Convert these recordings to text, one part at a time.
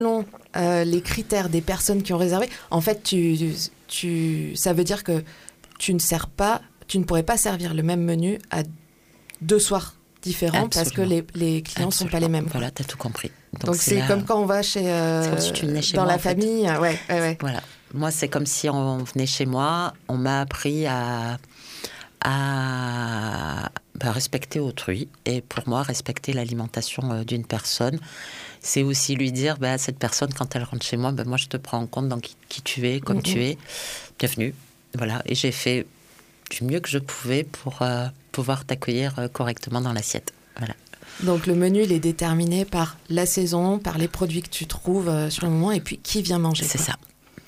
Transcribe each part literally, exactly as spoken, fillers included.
selon euh, les critères des personnes qui ont réservé, en fait, tu, tu, ça veut dire que tu ne sers pas, tu ne pourrais pas servir le même menu à deux soirs différents. Absolument. Parce que les, les clients ne sont pas les mêmes. Voilà, tu as tout compris. Donc, Donc c'est, c'est là... comme quand on va chez, euh, c'est comme si tu venais chez dans moi, la en fait. famille. Ouais, ouais, ouais. Voilà. Moi, c'est comme si on venait chez moi, on m'a appris à, à bah, respecter autrui. Et pour moi, respecter l'alimentation d'une personne, c'est aussi lui dire, bah, cette personne, quand elle rentre chez moi, bah, moi, je te prends en compte dans qui, qui tu es, comme mm-hmm. tu es. Bienvenue. Voilà. Et j'ai fait du mieux que je pouvais pour euh, pouvoir t'accueillir euh, correctement dans l'assiette. Voilà. Donc le menu, il est déterminé par la saison, par les produits que tu trouves euh, sur le moment, et puis qui vient manger. C'est quoi. ça.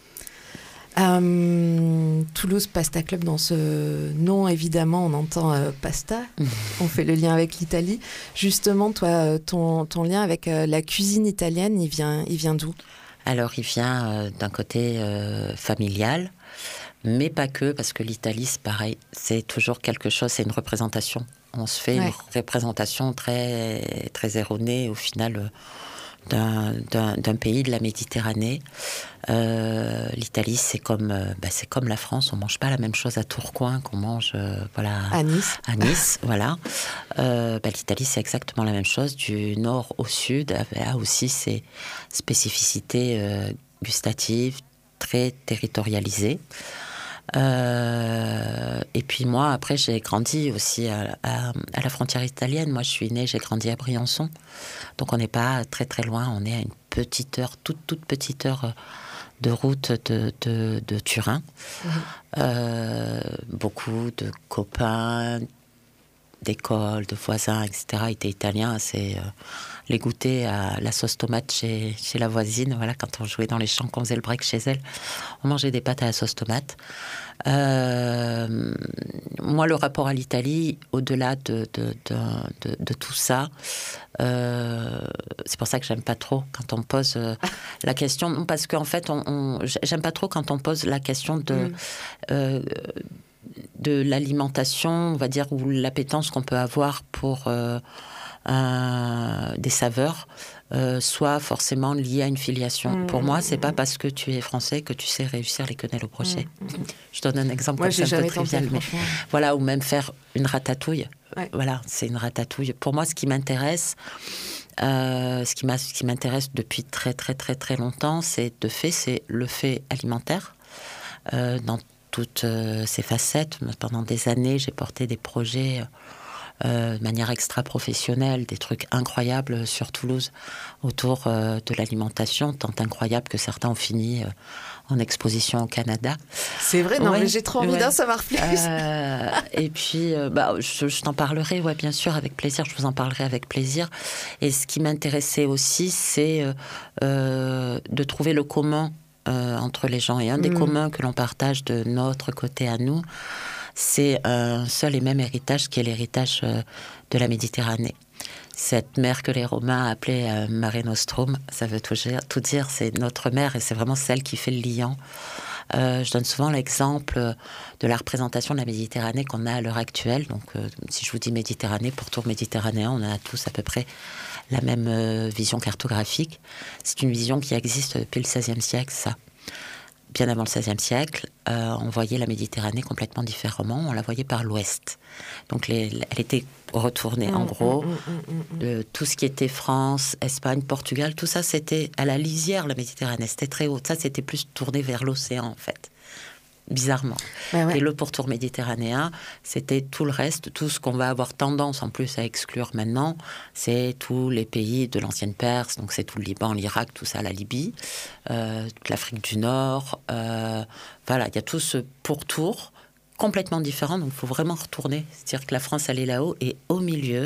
Euh, Toulouse Pasta Club, dans ce nom, évidemment, on entend euh, pasta. Mmh. On fait le lien avec l'Italie. Justement, toi, ton, ton lien avec euh, la cuisine italienne, il vient, il vient d'où ? Alors, il vient euh, d'un côté euh, familial, mais pas que, parce que l'Italie, c'est pareil. C'est toujours quelque chose, c'est une représentation. On se fait ouais. une représentation très, très erronée, au final, euh, d'un, d'un, d'un pays de la Méditerranée. Euh, L'Italie, c'est comme, euh, bah, c'est comme la France. On mange pas la même chose à Tourcoing qu'on mange euh, voilà, à Nice. À Nice voilà. Euh, bah, L'Italie, c'est exactement la même chose. Du nord au sud, a aussi ses spécificités euh, gustatives, très territorialisées. Euh, et puis moi, après, j'ai grandi aussi à, à, à la frontière italienne. Moi, je suis née, j'ai grandi à Briançon. Donc, on n'est pas très, très loin. On est à une petite heure, toute, toute petite heure de route de, de, de Turin. Mmh. Euh, beaucoup de copains, d'école, de voisins, et cetera étaient italiens. C'est... Euh, les goûter à la sauce tomate chez, chez la voisine, voilà, quand on jouait dans les champs, qu'on faisait le break chez elle, on mangeait des pâtes à la sauce tomate. Euh, moi, le rapport à l'Italie, au-delà de, de, de, de, de tout ça, euh, c'est pour ça que j'aime pas trop quand on pose euh, la question, parce qu'en fait, on, on, j'aime pas trop quand on pose la question de... Mm. Euh, de l'alimentation, on va dire, ou l'appétence qu'on peut avoir pour... Euh, Euh, des saveurs, euh, soit forcément liées à une filiation. Mmh, Pour moi, c'est mmh. pas parce que tu es français que tu sais réussir les quenelles au brochet. Mmh, mmh. Je donne un exemple Moi, comme ça un peu trivial, mais voilà, ou même faire une ratatouille. Ouais. Voilà, c'est une ratatouille. Pour moi, ce qui m'intéresse, euh, ce qui m'a, ce qui m'intéresse depuis très très très très longtemps, c'est de fait, c'est le fait alimentaire euh, dans toutes euh, ses facettes. Pendant des années, j'ai porté des projets. Euh, Euh, de manière extra-professionnelle, des trucs incroyables sur Toulouse autour euh, de l'alimentation, tant incroyables que certains ont fini euh, en exposition au Canada. C'est vrai, non, ouais, mais j'ai trop envie ouais. d'en savoir plus. Euh, et puis, euh, bah, je, je t'en parlerai, ouais, bien sûr, avec plaisir, je vous en parlerai avec plaisir. Et ce qui m'intéressait aussi, c'est euh, euh, de trouver le commun euh, entre les gens. Et un mmh. des communs que l'on partage de notre côté à nous, c'est un seul et même héritage qui est l'héritage de la Méditerranée. Cette mer que les Romains appelaient euh, Mare Nostrum, ça veut tout dire, tout dire, c'est notre mer et c'est vraiment celle qui fait le liant. Euh, je donne souvent l'exemple de la représentation de la Méditerranée qu'on a à l'heure actuelle. Donc, euh, si je vous dis Méditerranée, pourtour méditerranéen, on a tous à peu près la même euh, vision cartographique. C'est une vision qui existe depuis le seizième siècle, ça. Bien avant le seizième siècle, euh, on voyait la Méditerranée complètement différemment. On la voyait par l'ouest. Donc, les, elle était retournée. Mmh, en gros, mmh, mmh, mmh. Euh, tout ce qui était France, Espagne, Portugal, tout ça, c'était à la lisière, la Méditerranée. C'était très haut. Ça, c'était plus tourné vers l'océan, en fait. Bizarrement. Bah ouais. Et le pourtour méditerranéen, c'était tout le reste, tout ce qu'on va avoir tendance en plus à exclure maintenant, c'est tous les pays de l'ancienne Perse, donc c'est tout le Liban, l'Irak, tout ça, la Libye, euh, toute l'Afrique du Nord, euh, voilà, il y a tout ce pourtour complètement différent, donc il faut vraiment retourner, c'est-à-dire que la France, elle est là-haut, et au milieu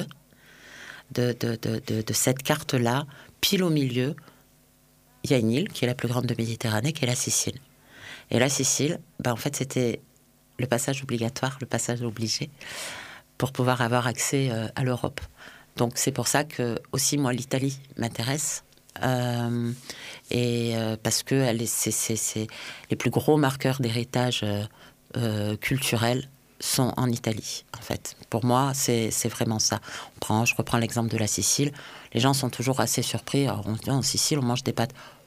de, de, de, de, de cette carte-là, pile au milieu, il y a une île qui est la plus grande de Méditerranée, qui est la Sicile. Et la Sicile, ben en fait, c'était le passage obligatoire, le passage obligé, pour pouvoir avoir accès euh, à l'Europe. Donc, c'est pour ça que, aussi, moi, l'Italie m'intéresse. Euh, et euh, parce que elle est, c'est, c'est, c'est les plus gros marqueurs d'héritage euh, euh, culturel sont en Italie, en fait. Pour moi, c'est, c'est vraiment ça. On prend, je reprends l'exemple de la Sicile. Les gens sont toujours assez surpris. Alors, on se dit, en Sicile, on mange des pâtes.